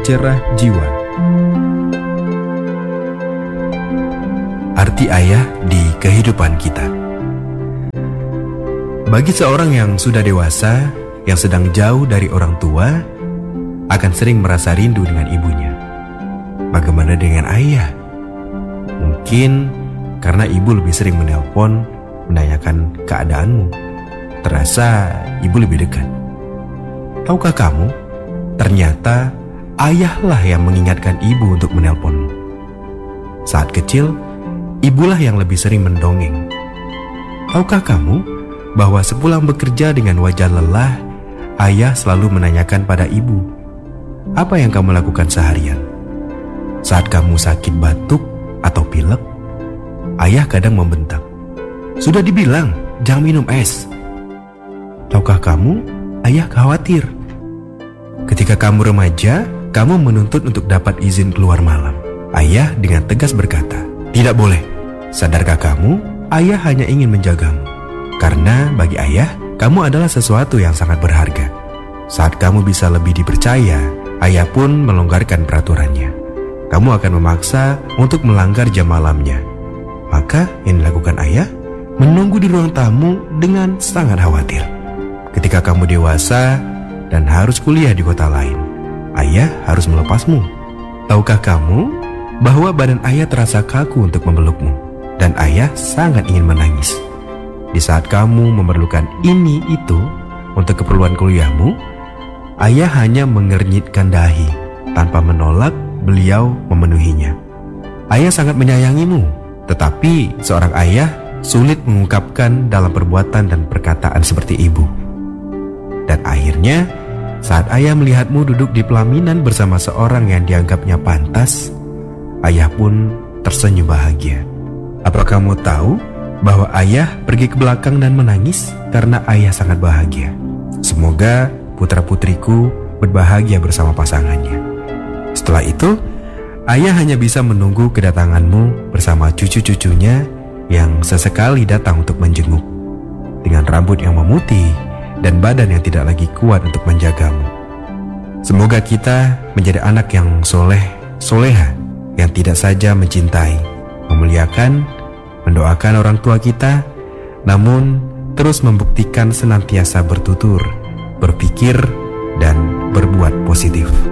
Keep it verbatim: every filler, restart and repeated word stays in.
pencerah jiwa. Arti ayah di kehidupan kita. Bagi seorang yang sudah dewasa, yang sedang jauh dari orang tua, akan sering merasa rindu dengan ibunya. Bagaimana dengan ayah? Mungkin karena ibu lebih sering menelpon, menanyakan keadaanmu. Terasa ibu lebih dekat. Tahukah kamu, ternyata ayahlah yang mengingatkan ibu untuk menelponmu. Saat kecil, ibulah yang lebih sering mendongeng. Tahukah kamu bahwa sepulang bekerja dengan wajah lelah, ayah selalu menanyakan pada ibu, apa yang kamu lakukan seharian? Saat kamu sakit batuk atau pilek, ayah kadang membentak, sudah dibilang jangan minum es. Tahukah kamu, ayah khawatir. Ketika kamu remaja, kamu menuntut untuk dapat izin keluar malam. Ayah dengan tegas berkata, tidak boleh. Sadarkah kamu, ayah hanya ingin menjagamu. Karena bagi ayah, kamu adalah sesuatu yang sangat berharga. Saat kamu bisa lebih dipercaya, ayah pun melonggarkan peraturannya. Kamu akan memaksa untuk melanggar jam malamnya. Maka yang dilakukan ayah, menunggu di ruang tamu dengan sangat khawatir. Ketika kamu dewasa dan harus kuliah di kota lain, ayah harus melepasmu. Tahukah kamu bahwa badan ayah terasa kaku untuk memelukmu, dan ayah sangat ingin menangis. Di saat kamu memerlukan ini itu untuk keperluan kuliahmu, ayah hanya mengernyitkan dahi tanpa menolak beliau memenuhinya. Ayah sangat menyayangimu, tetapi seorang ayah sulit mengungkapkan dalam perbuatan dan perkataan seperti ibu. Dan akhirnya, saat ayah melihatmu duduk di pelaminan bersama seorang yang dianggapnya pantas, ayah pun tersenyum bahagia. Apa kamu tahu bahwa ayah pergi ke belakang dan menangis karena ayah sangat bahagia? Semoga putra-putriku berbahagia bersama pasangannya. Setelah itu, ayah hanya bisa menunggu kedatanganmu bersama cucu-cucunya yang sesekali datang untuk menjenguk, dengan rambut yang memutih dan badan yang tidak lagi kuat untuk menjagamu. Semoga kita menjadi anak yang soleh, soleha, yang tidak saja mencintai, memuliakan, mendoakan orang tua kita, namun terus membuktikan senantiasa bertutur, berpikir, dan berbuat positif.